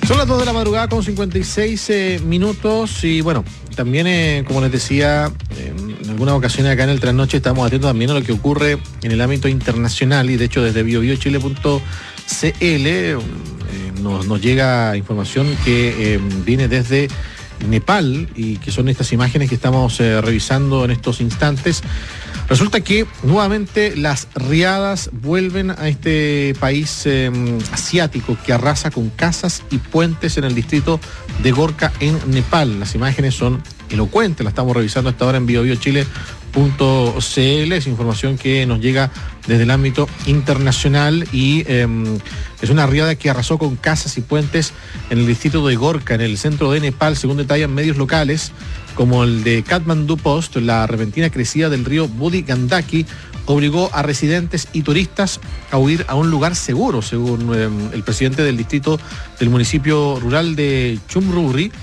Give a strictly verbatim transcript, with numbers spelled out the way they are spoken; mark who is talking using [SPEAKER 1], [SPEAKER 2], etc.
[SPEAKER 1] Son las dos de la madrugada con cincuenta y seis eh, minutos y bueno, también eh, como les decía, eh, en algunas ocasiones acá en el Trasnoche estamos atentos también a lo que ocurre en el ámbito internacional y de hecho desde bio bio chile punto c l eh, nos, nos llega información que eh, viene desde Nepal y que son estas imágenes que estamos eh, revisando en estos instantes. Resulta que nuevamente las riadas vuelven a este país eh, asiático que arrasa con casas y puentes en el distrito de Gorkha en Nepal. Las imágenes son elocuentes, la estamos revisando hasta ahora en bio bio chile punto c l. Es información que nos llega desde el ámbito internacional y eh, es una riada que arrasó con casas y puentes en el distrito de Gorkha, en el centro de Nepal, según detallan medios locales como el de Kathmandu Post. La repentina crecida del río Budi Gandaki obligó a residentes y turistas a huir a un lugar seguro, según eh, el presidente del distrito del municipio rural de Chumruri.